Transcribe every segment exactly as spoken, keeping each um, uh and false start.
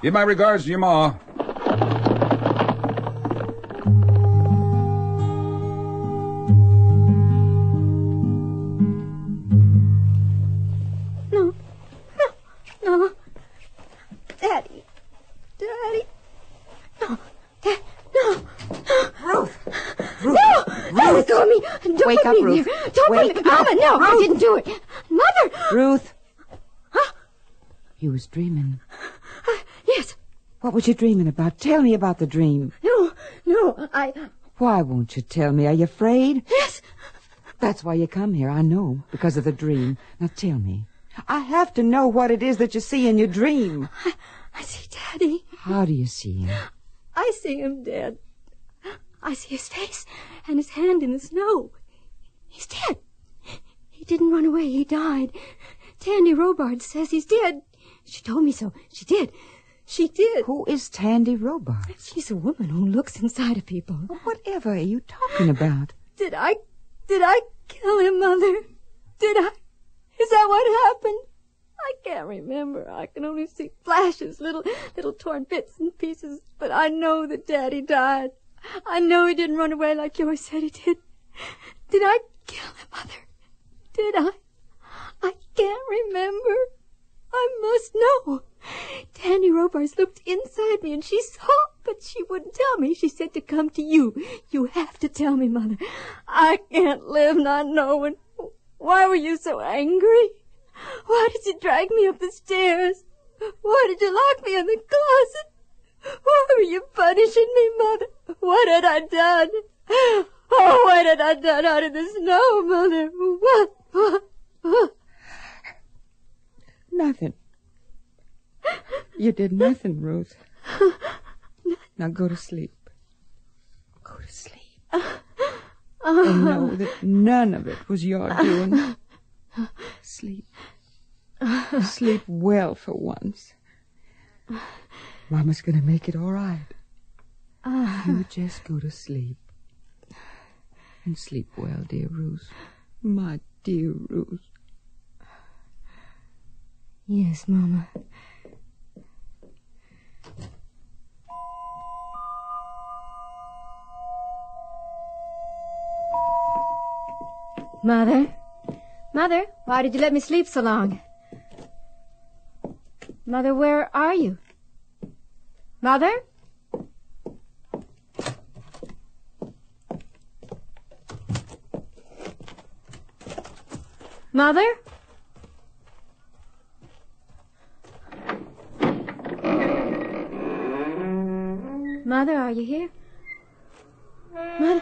Give my regards to your ma. No. No. No. Daddy. Daddy. No. Dad. No. Ruth. Ruth. No. Don't let go of me. Don't Wake put up, me Ruth. there. Don't Wake put me. up. Mama, no. Ruth. I didn't do it. Mother. Ruth. Huh? You was dreaming. Uh, yes. What was you dreaming about? Tell me about the dream. No. No. I... Why won't you tell me? Are you afraid? Yes. That's why you come here, I know, because of the dream. Now tell me. I have to know what it is that you see in your dream. I, I see Daddy. How do you see him? I see him dead. I see his face and his hand in the snow. He's dead. He didn't run away. He died. Tandy Robards says he's dead. She told me so. She did. She did. Who is Tandy Robards? She's a woman who looks inside of people. Well, whatever are you talking about? Did I... Did I kill him, Mother? Did I? Is that what happened? I can't remember. I can only see flashes, little little torn bits and pieces. But I know that Daddy died. I know he didn't run away like yours said he did. Did I kill him, Mother? Did I? I can't remember. I must know. Tandy Robards looked inside me and she saw, but she wouldn't tell me. She said to come to you. You have to tell me, Mother. I can't live not knowing. Why were you so angry? Why did you drag me up the stairs? Why did you lock me in the closet? Why were you punishing me, Mother? What had I done? Oh, what had I done out in the snow, Mother? What? What? What? Nothing. You did nothing, Ruth. Now go to sleep. Go to sleep. And know that none of it was your doing. Sleep. Sleep well for once. Mama's gonna make it all right. You just go to sleep. And sleep well, dear Ruth. My dear Ruth. Yes, Mama. Mother? Mother, why did you let me sleep so long? Mother, where are you? Mother? Mother? Mother, are you here? Mother?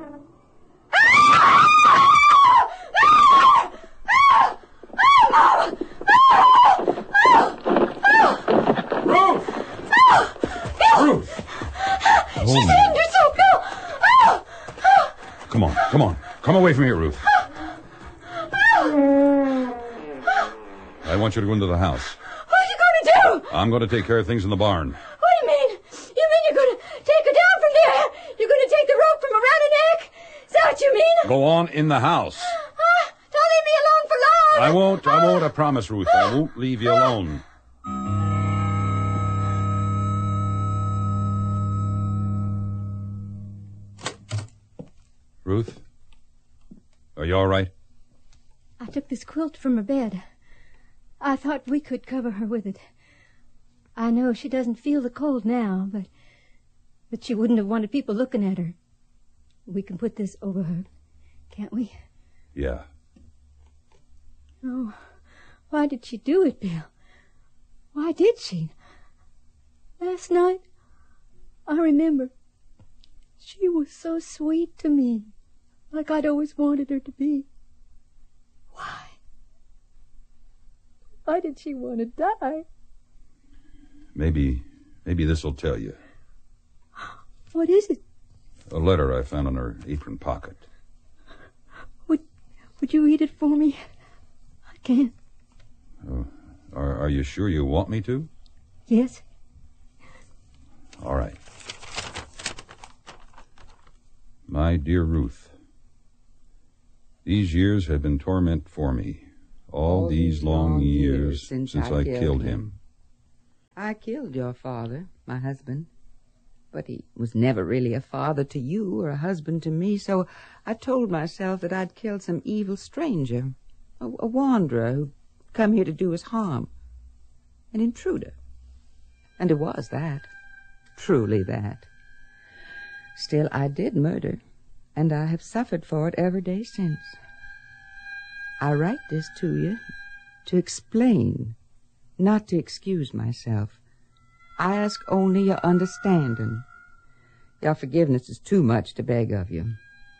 Ruth! Ruth! She's in your soap. No! Come on, come on. Come away from here, Ruth. I want you to go into the house. What are you going to do? I'm going to take care of things in the barn. What do you mean? You mean you're going to take her down from there? You're going to take the rope from around her neck? Is that what you mean? Go on in the house. Uh, don't leave me alone for long. I won't, I won't, I promise, Ruth. I won't leave you alone. Ruth? Are you all right? I took this quilt from her bed. I thought we could cover her with it. I know she doesn't feel the cold now, but but she wouldn't have wanted people looking at her. We can put this over her, can't we? Yeah. Oh, why did she do it, Bill? Why did she? Last night, I remember, she was so sweet to me, like I'd always wanted her to be. Why? Why did she want to die? Maybe, maybe this'll tell you. What is it? A letter I found in her apron pocket. Would, would you read it for me? I can't. Oh, are, are you sure you want me to? Yes. All right. My dear Ruth, these years have been torment for me. All, All these long, long years, years since, since I, I killed him. him. I killed your father, my husband. But he was never really a father to you or a husband to me, so I told myself that I'd killed some evil stranger, a, a wanderer who'd come here to do us harm, an intruder. And it was that, truly that. Still, I did murder, and I have suffered for it every day since. I write this to you to explain, not to excuse myself. I ask only your understanding. Your forgiveness is too much to beg of you.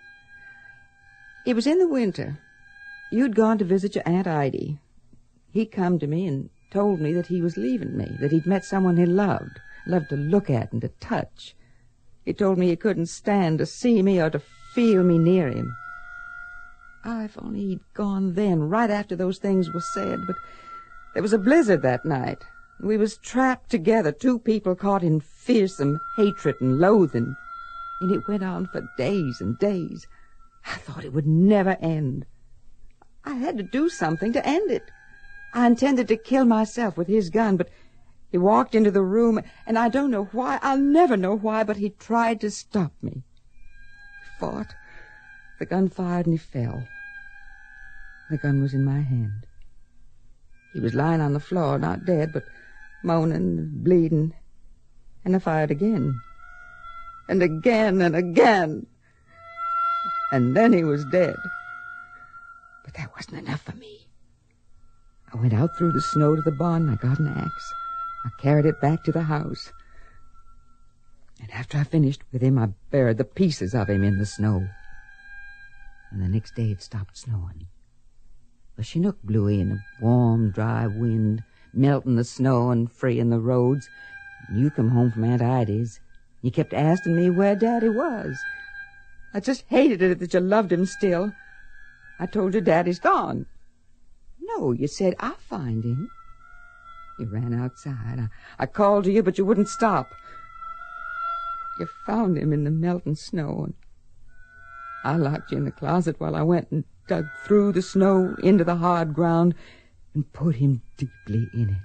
It was in the winter. You'd gone to visit your Aunt Idie. He come to me and told me that he was leaving me, that he'd met someone he loved, loved to look at and to touch. He told me he couldn't stand to see me or to feel me near him. Ah, if only he'd gone then, right after those things were said, but there was a blizzard that night. We was trapped together, two people caught in fearsome hatred and loathing. And it went on for days and days. I thought it would never end. I had to do something to end it. I intended to kill myself with his gun, but he walked into the room, and I don't know why, I'll never know why, but he tried to stop me. He fought. The gun fired and he fell. The gun was in my hand. He was lying on the floor, not dead, but moaning and bleeding. And I fired again. And again and again. And then he was dead. But that wasn't enough for me. I went out through the snow to the barn and I got an axe. I carried it back to the house. And after I finished with him, I buried the pieces of him in the snow. And the next day it stopped snowing. A Chinook blew in, a warm, dry wind, melting the snow and freeing the roads. And you come home from Aunt Idie's. You kept asking me where Daddy was. I just hated it that you loved him still. I told you Daddy's gone. No, you said, I'll find him. You ran outside. I, I called to you, but you wouldn't stop. You found him in the melting snow, and I locked you in the closet while I went and dug through the snow into the hard ground and put him deeply in it.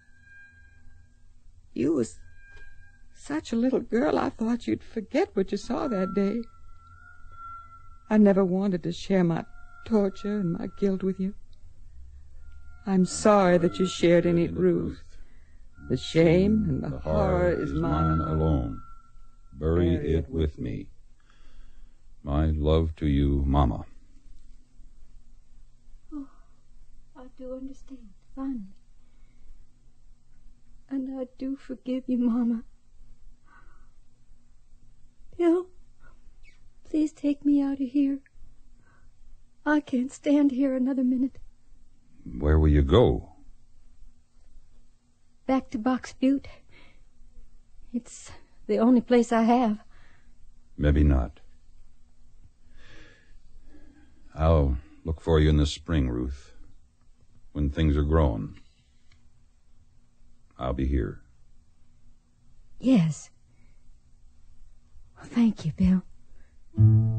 You was such a little girl, I thought you'd forget what you saw that day. I never wanted to share my torture and my guilt with you. I'm sorry that you shared in it, Ruth. The shame and the horror is mine alone. Bury it with me. My love to you, Mama. Oh, I do understand, finally. And I do forgive you, Mama. Bill, please take me out of here. I can't stand here another minute. Where will you go? Back to Box Butte. It's the only place I have. Maybe not. I'll look for you in the spring, Ruth. When things are grown. I'll be here. Yes. Well, thank you, Bill.